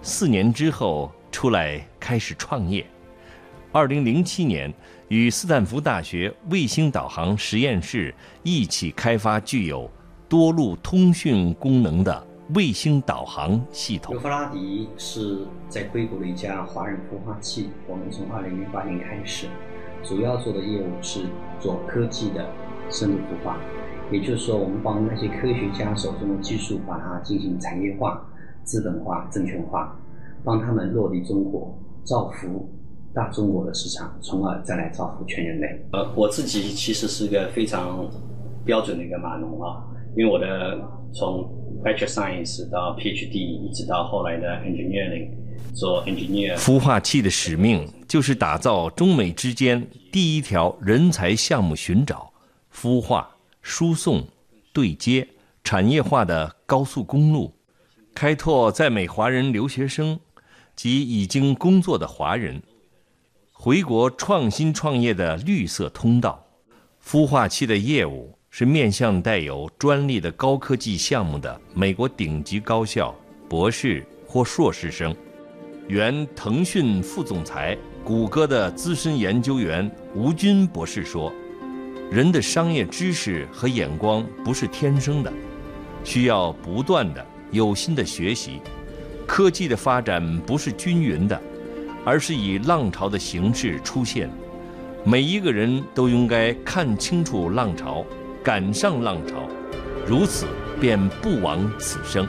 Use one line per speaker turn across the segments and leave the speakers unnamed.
4年之后出来开始创业。2007年与斯坦福大学卫星导航实验室一起开发具有多路通讯功能的卫星导航系统。
尤法拉第是在硅谷的一家华人孵化器，我们从2008年开始，主要做的业务是做科技的深度孵化，也就是说，我们帮那些科学家手中的技术，把它进行产业化、资本化、证券化，帮他们落地中国，造福大中国的市场，从而再来造福全人类。我自己其实是一个非常标准的一个码农啊，因为我的从 Bachelor Science 到 PhD， 一直到后来的 Engineering 做 Engineer。
孵化器的使命就是打造中美之间第一条人才项目寻找、孵化、输送、对接、产业化的高速公路，开拓在美华人留学生及已经工作的华人回国创新创业的绿色通道。孵化器的业务是面向带有专利的高科技项目的美国顶级高校博士或硕士生。原腾讯副总裁、谷歌的资深研究员吴军博士说，人的商业知识和眼光不是天生的，需要不断的有心的学习。科技的发展不是均匀的，而是以浪潮的形式出现。每一个人都应该看清楚浪潮，赶上浪潮，如此便不枉此生。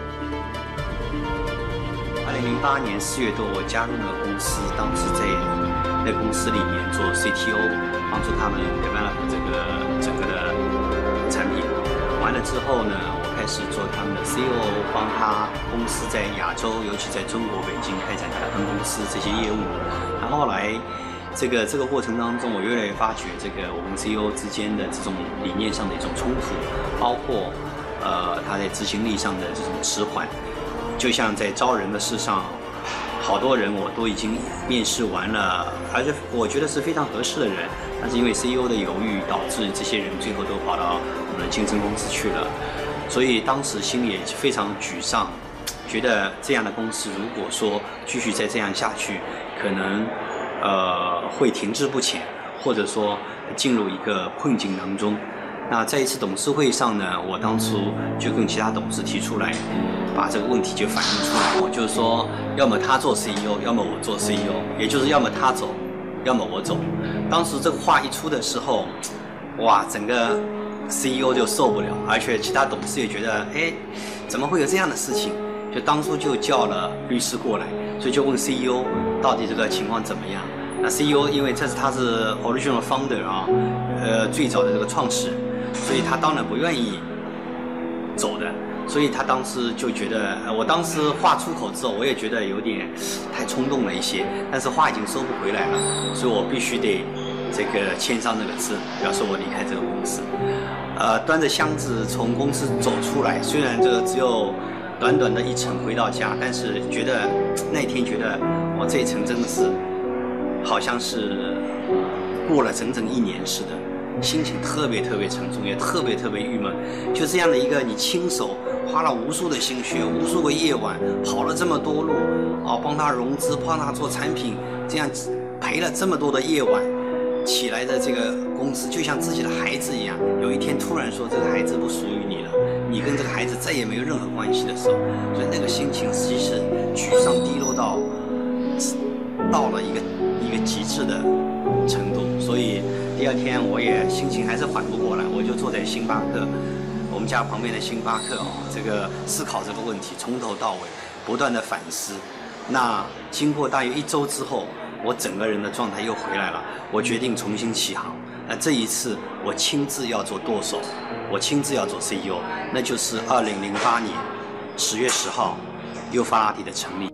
2008年4月多，我加入了公司，当时在那公司里面做 CTO， 帮助他们 develop 这个整个的产品。完了之后呢，我开始做他们的 COO， 帮他公司在亚洲，尤其在中国北京开展他的分公司这些业务。然后后来这个过程当中，我越来越发觉这个我跟 CEO 之间的这种理念上的一种冲突，包括他在执行力上的这种迟缓。就像在招人的事上，好多人我都已经面试完了，而且我觉得是非常合适的人，但是因为 CEO 的犹豫，导致这些人最后都跑到我们的竞争公司去了。所以当时心里也非常沮丧，觉得这样的公司如果说继续再这样下去，可能会停滞不前，或者说进入一个困境当中。那在一次董事会上呢，我当初就跟其他董事提出来，把这个问题就反映出来。我就是说，要么他做 CEO， 要么我做 CEO， 也就是要么他走，要么我走。当时这个话一出的时候，哇，整个 CEO 就受不了，而且其他董事也觉得，哎，怎么会有这样的事情？就当初就叫了律师过来，所以就问 CEO 到底这个情况怎么样。那 CEO 因为他是 original founder 啊，最早的这个创始人，所以他当然不愿意走的。所以他当时就觉得，我当时话出口之后，我也觉得有点太冲动了一些，但是话已经收不回来了，所以我必须得这个签上那个字，表示我离开这个公司。端着箱子从公司走出来，虽然这个只有短短的一程回到家，但是觉得那天觉得我这一程真的是好像是过了整整1年似的。心情特别特别沉重，也特别特别郁闷。就这样的一个你亲手花了无数的心血，无数个夜晚，跑了这么多路啊，帮他融资，帮他做产品，这样陪了这么多的夜晚起来的这个公司，就像自己的孩子一样。有一天突然说这个孩子不属于你了，你跟这个孩子再也没有任何关系的时候，所以那个心情其实沮丧低落到了一个极致的程度。所以第二天我也心情还是缓不过来，我就坐在星巴克，我们家旁边的星巴克这个思考这个问题，从头到尾不断的反思。那经过大约1周之后，我整个人的状态又回来了，我决定重新起航。那这一次我亲自要做舵手，我亲自要做 CEO， 那就是2008年10月10号幼发拉底的成立。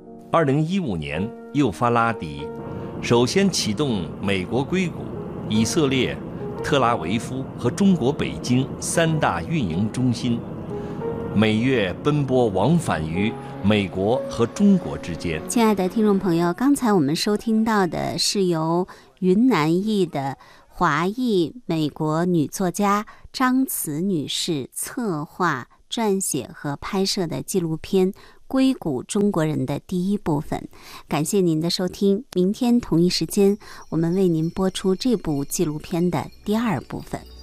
2015年，幼发拉底首先启动美国硅谷、以色列、特拉维夫和中国北京3大运营中心，每月奔波往返于美国和中国之间。
亲爱的听众朋友，刚才我们收听到的是由云南裔的华裔美国女作家张慈女士策划、撰写和拍摄的纪录片《 硅谷中国人的第一部分。感谢您的收听，明天同一时间我们为您播出这部纪录片的第二部分。